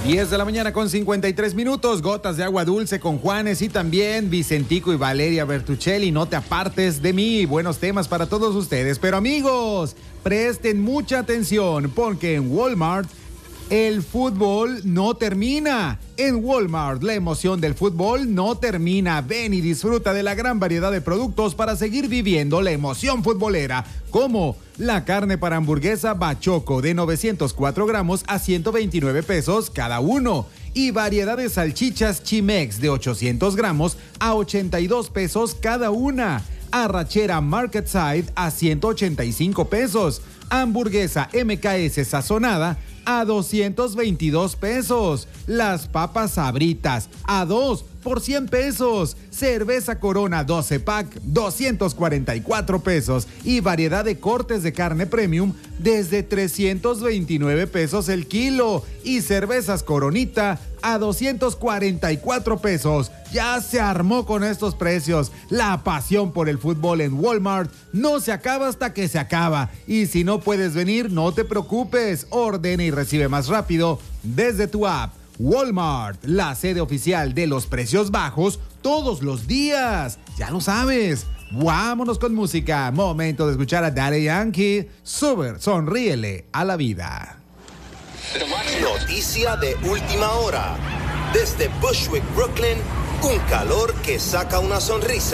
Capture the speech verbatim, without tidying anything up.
diez de la mañana con cincuenta y tres minutos, gotas de agua dulce con Juanes y también Vicentico y Valeria Bertuccelli. No te apartes de mí, buenos temas para todos ustedes. Pero amigos, presten mucha atención porque en Walmart el fútbol no termina. En Walmart, la emoción del fútbol no termina. Ven y disfruta de la gran variedad de productos para seguir viviendo la emoción futbolera, como la carne para hamburguesa Bachoco de novecientos cuatro gramos a ciento veintinueve pesos cada uno. Y variedad de salchichas Chimex de ochocientos gramos a ochenta y dos pesos cada una. Arrachera Market Side a ciento ochenta y cinco pesos. Hamburguesa M K S sazonada a doscientos veintidós pesos. Las papas Sabritas a dos por cien pesos. Cerveza Corona doce pack, doscientos cuarenta y cuatro pesos. Y variedad de cortes de carne premium desde trescientos veintinueve pesos el kilo. Y cervezas Coronita a doscientos cuarenta y cuatro pesos. Ya se armó con estos precios. La pasión por el fútbol en Walmart no se acaba hasta que se acaba. Y si no puedes venir, no te preocupes. Ordena y recibe más rápido desde tu app. Walmart, la sede oficial de los precios bajos todos los días. Ya lo sabes. Vámonos con música. Momento de escuchar a Daddy Yankee. Super, sonríele a la vida. Noticia de última hora. Desde Bushwick, Brooklyn, un calor que saca una sonrisa.